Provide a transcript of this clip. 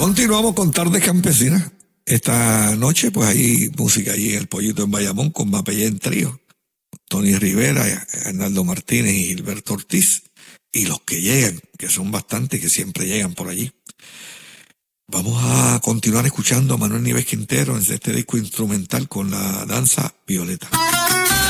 Continuamos con Tardes Campesinas. Esta noche, pues hay música allí en el Pollito en Bayamón con Mapellé Trío, Tony Rivera, Arnaldo Martínez y Gilberto Ortiz. Y los que llegan, que son bastantes, que siempre llegan por allí. Vamos a continuar escuchando a Manuel Nieves Quintero en este disco instrumental con la danza Violeta.